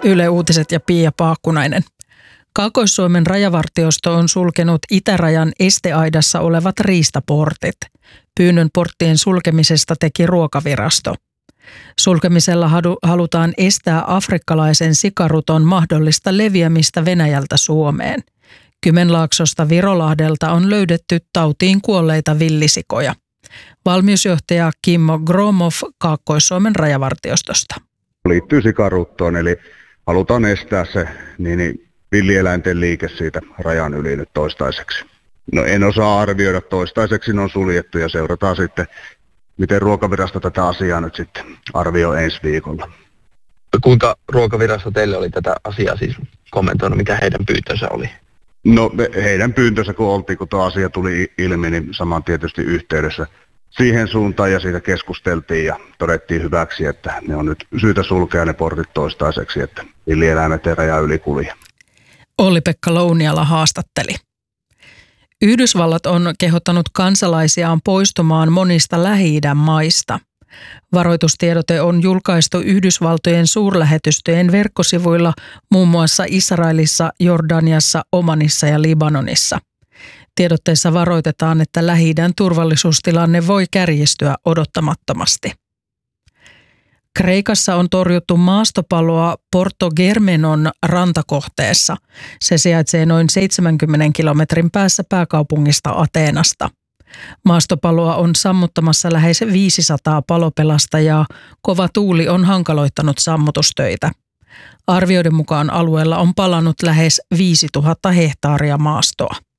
Yle Uutiset ja Pia Paakkunainen. Kaakkois-Suomen rajavartiosto on sulkenut itärajan esteaidassa olevat riistaportit. Pyynnön porttien sulkemisesta teki Ruokavirasto. Sulkemisella halutaan estää afrikkalaisen sikaruton mahdollista leviämistä Venäjältä Suomeen. Kymenlaaksosta Virolahdelta on löydetty tautiin kuolleita villisikoja. Valmiusjohtaja Kimmo Gromov Kaakkois-Suomen rajavartiostosta. Liittyy sikaruttoon, eli halutaan estää se villieläinten liike siitä rajan yli nyt toistaiseksi. No en osaa arvioida, toistaiseksi ne on suljettu ja seurataan sitten, miten Ruokavirasto tätä asiaa nyt sitten arvioi ensi viikolla. Kuinka Ruokavirasto teille oli tätä asiaa siis kommentoinut, mikä heidän pyyntönsä oli? No heidän pyyntönsä kun tuo asia tuli ilmi, niin saman tietysti yhteydessä siihen suuntaan ja siitä keskusteltiin ja todettiin hyväksi, että ne on nyt syytä sulkea ne portit toistaiseksi, että villieläimet ei rajan yli kulje. Olli-Pekka Louniala haastatteli. Yhdysvallat on kehottanut kansalaisiaan poistumaan monista Lähi-idän maista. Varoitustiedote on julkaistu Yhdysvaltojen suurlähetystöjen verkkosivuilla muun muassa Israelissa, Jordaniassa, Omanissa ja Libanonissa. Tiedotteessa varoitetaan, että Lähi-idän turvallisuustilanne voi kärjistyä odottamattomasti. Kreikassa on torjuttu maastopaloa Porto Germenon rantakohteessa. Se sijaitsee noin 70 kilometrin päässä pääkaupungista Ateenasta. Maastopaloa on sammuttamassa lähes 500 palopelastajaa. Kova tuuli on hankaloittanut sammutustöitä. Arvioiden mukaan alueella on palanut lähes 5000 hehtaaria maastoa.